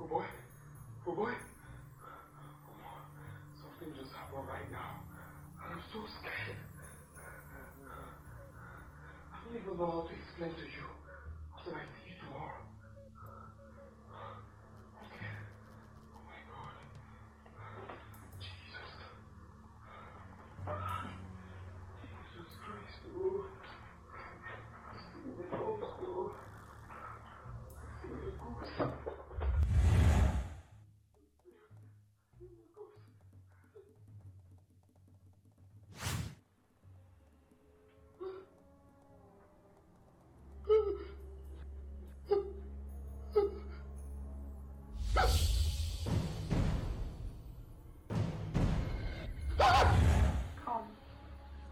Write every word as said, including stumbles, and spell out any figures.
boy. Oh boy. Oh, something just happened right now. I'm so scared. I don't even know how to explain to you.